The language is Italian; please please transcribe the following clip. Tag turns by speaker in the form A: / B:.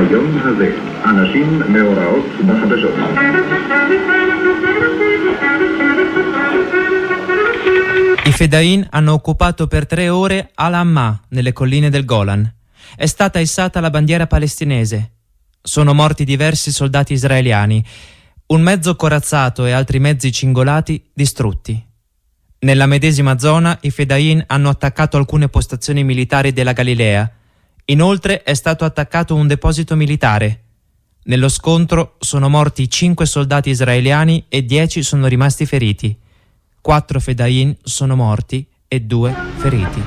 A: ביום הזה אנשים מאורעות בחדשות.
B: I Fedayeen hanno occupato per 3 ore Al-Hamma, nelle colline del Golan. È stata issata la bandiera palestinese. Sono morti diversi soldati israeliani, un mezzo corazzato e altri mezzi cingolati distrutti. Nella medesima zona i Fedayeen hanno attaccato alcune postazioni militari della Galilea. Inoltre è stato attaccato un deposito militare. Nello scontro sono morti 5 soldati israeliani e 10 sono rimasti feriti. 4 Fedayeen sono morti e 2 feriti.